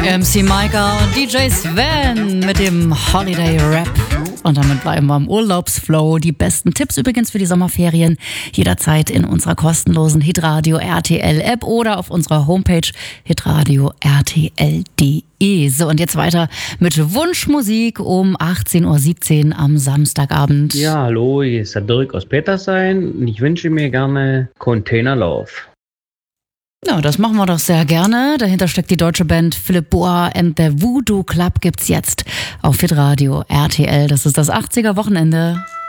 MC Maika und DJ Sven mit dem Holiday Rap. Und damit bleiben wir im Urlaubsflow. Die besten Tipps übrigens für die Sommerferien jederzeit in unserer kostenlosen Hitradio RTL App oder auf unserer Homepage hitradio rtl.de. So, und jetzt weiter mit Wunschmusik um 18.17 Uhr am Samstagabend. Ja, hallo, hier ist der Dirk aus Petersheim und ich wünsche mir gerne Containerlauf. Ja, das machen wir doch sehr gerne. Dahinter steckt die deutsche Band Philipp Boa and the Voodoo Club. Gibt's jetzt auf Hitradio RTL. Das ist das 80er Wochenende.